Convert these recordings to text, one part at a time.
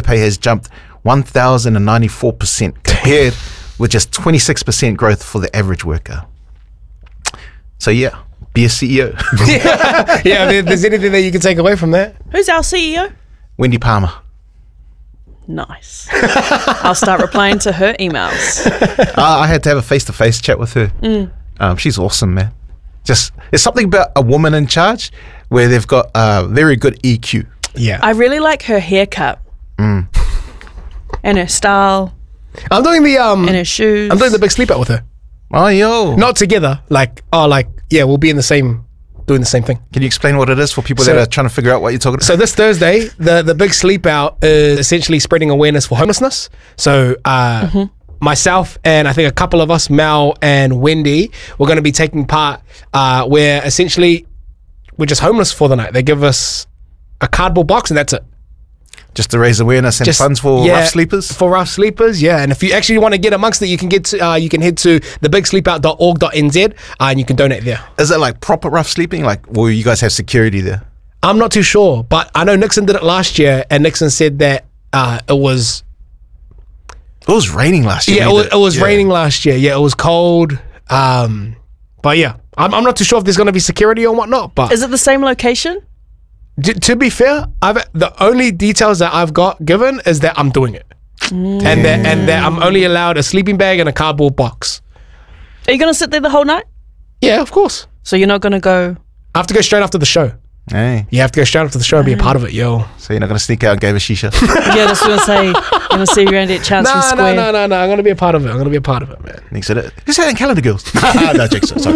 pay has jumped 1,094% compared with just 26% growth for the average worker. So yeah, be a CEO. Yeah, if there's anything that you can take away from that. Who's our CEO? Wendy Palmer. Nice. I'll start replying to her emails. I had to have a face-to-face chat with her. She's awesome, man. Just there's something about a woman in charge where they've got very good EQ. Yeah. I really like her haircut. And her style. I'm doing the And her shoes. I'm doing the big sleep out with her. Oh, yo. Not together. We'll be in the same, doing the same thing. Can you explain what it is for people So- that are trying to figure out what you're talking about? So this Thursday, the big sleep out is essentially spreading awareness for homelessness. So myself and I think a couple of us, Mel and Wendy, we're going to be taking part where essentially we're just homeless for the night. They give us a cardboard box and that's it. Just to raise awareness and funds for rough sleepers? For rough sleepers, yeah. And if you actually want to get amongst it, you can you can head to thebigsleepout.org.nz and you can donate there. Is it like proper rough sleeping? Like, will you guys have security there? I'm not too sure, but I know Nixon did it last year and Nixon said that it was... It was raining last year. Yeah, it was raining last year. Yeah, it was cold. But yeah, I'm not too sure if there's going to be security or whatnot. But Is it the same location? to be fair, the only details that I've got given is that I'm doing it, and that I'm only allowed a sleeping bag and a cardboard box. Are you going to sit there the whole night? Yeah, of course. So you're not going to go... I have to go straight after the show. Hey, You have to go straight after the show and be a part of it, yo. so you're not going to sneak out and give a shisha? Yeah, that's what I'm saying. You're going to see you around at Chancery No, Square. no. I'm going to be a part of it. I'm going to be a part of it, man. Next to it. Who's that in Calendar Girls? No, jokes. Sorry.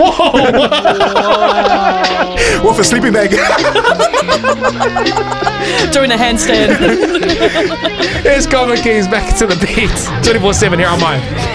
Wolf a sleeping bag. Doing a handstand. Here's Common Keys back to the beat. 24/7 here on mine.